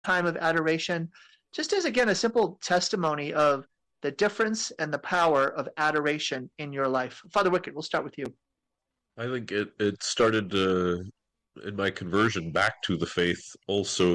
time of adoration, just as, again, a simple testimony of the difference and the power of adoration in your life. Father Wickett, we'll start with you. I think it started in my conversion back to the faith also.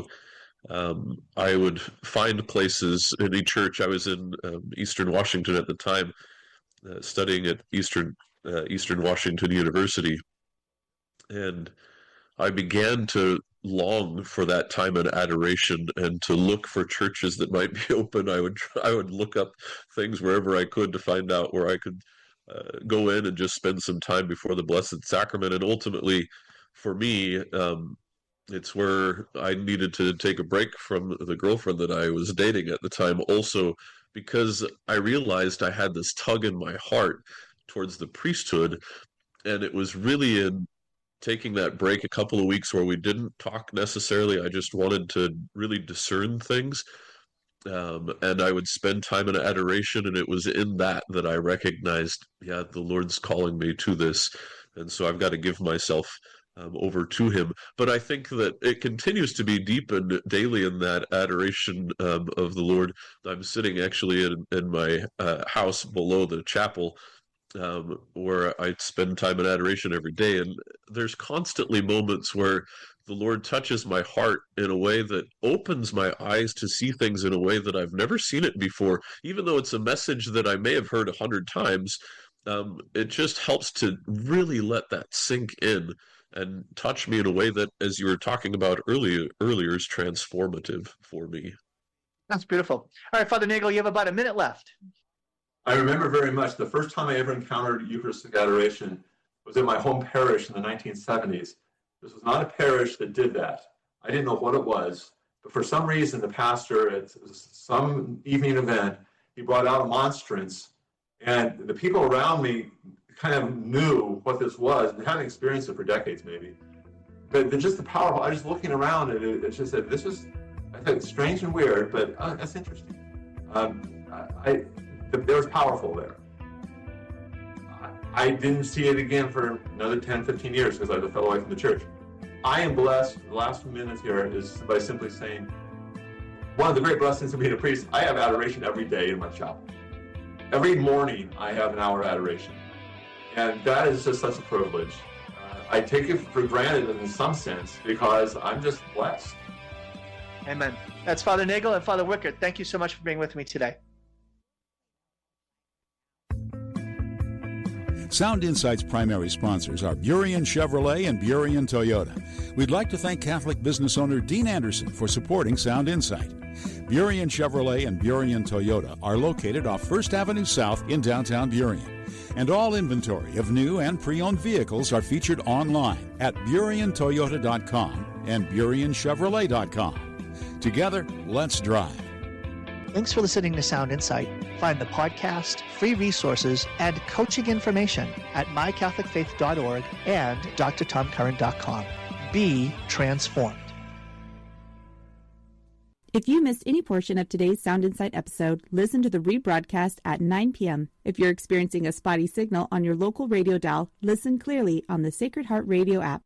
I would find places in a church. I was in Eastern Washington at the time, studying at Eastern Washington University, and I began to long for that time in adoration and to look for churches that might be open. I would look up things wherever I could to find out where I could go in and just spend some time before the Blessed Sacrament. And ultimately, for me, it's where I needed to take a break from the girlfriend that I was dating at the time, also because I realized I had this tug in my heart towards the priesthood, and it was really in taking that break a couple of weeks where we didn't talk necessarily. I just wanted to really discern things. And I would spend time in adoration, and it was in that I recognized, the Lord's calling me to this, and so I've got to give myself over to Him. But I think that it continues to be deepened daily in that adoration of the Lord. I'm sitting actually in my house below the chapel, where I spend time in adoration every day, and there's constantly moments where the Lord touches my heart in a way that opens my eyes to see things in a way that I've never seen it before. Even though it's a message that I may have heard 100 times, it just helps to really let that sink in and touch me in a way that, as you were talking about earlier, is transformative for me. That's beautiful. All right, Father Nagel, you have about a minute left. I remember very much the first time I ever encountered Eucharistic adoration was in my home parish in the 1970s. This was not a parish that did that. I didn't know what it was, but for some reason, the pastor at some evening event, he brought out a monstrance, and the people around me kind of knew what this was and hadn't experienced it for decades, maybe. But just the power of, I was looking around, and it just said, this was, I thought, strange and weird, but that's interesting. There was powerful there. I didn't see it again for another 10, 15 years because I fell away from the church. I am blessed, the last few minutes here is by simply saying, one of the great blessings of being a priest, I have adoration every day in my chapel. Every morning I have an hour of adoration. And that is just such a privilege. I take it for granted in some sense because I'm just blessed. Amen. That's Father Nagel and Father Wickert. Thank you so much for being with me today. Sound Insight's primary sponsors are Burien Chevrolet and Burien Toyota. We'd like to thank Catholic business owner Dean Anderson for supporting Sound Insight. Burien Chevrolet and Burien Toyota are located off 1st Avenue South in downtown Burien. And all inventory of new and pre-owned vehicles are featured online at BurienToyota.com and BurienChevrolet.com. Together, let's drive. Thanks for listening to Sound Insight. Find the podcast, free resources, and coaching information at mycatholicfaith.org and drtomcurran.com. Be transformed. If you missed any portion of today's Sound Insight episode, listen to the rebroadcast at 9 p.m. If you're experiencing a spotty signal on your local radio dial, listen clearly on the Sacred Heart Radio app.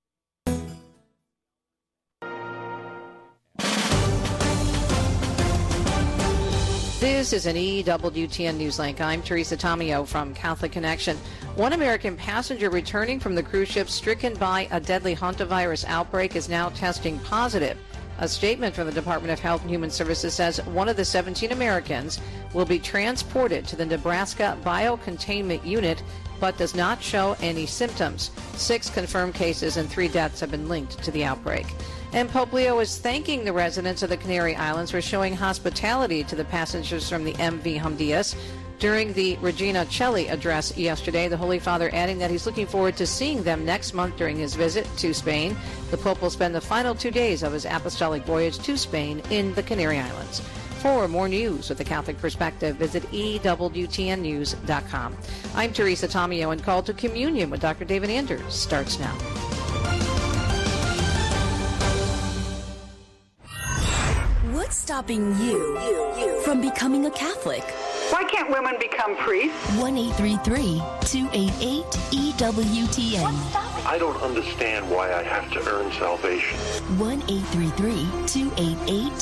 This is an EWTN Newslink. I'm Teresa Tomeo from Catholic Connection. One American passenger returning from the cruise ship stricken by a deadly hantavirus outbreak is now testing positive. A statement from the Department of Health and Human Services says one of the 17 Americans will be transported to the Nebraska Biocontainment Unit, but does not show any symptoms. 6 confirmed cases and 3 deaths have been linked to the outbreak. And Pope Leo is thanking the residents of the Canary Islands for showing hospitality to the passengers from the MV Honduras. During the Regina Coeli address yesterday, the Holy Father adding that he's looking forward to seeing them next month during his visit to Spain. The Pope will spend the final 2 days of his apostolic voyage to Spain in the Canary Islands. For more news with a Catholic perspective, visit EWTNnews.com. I'm Teresa Tomeo, and Call to Communion with Dr. David Anders starts now. What's stopping you from becoming a Catholic? Why can't women become priests? 1-833-288-EWTN. I don't understand why I have to earn salvation. 1-833-288-28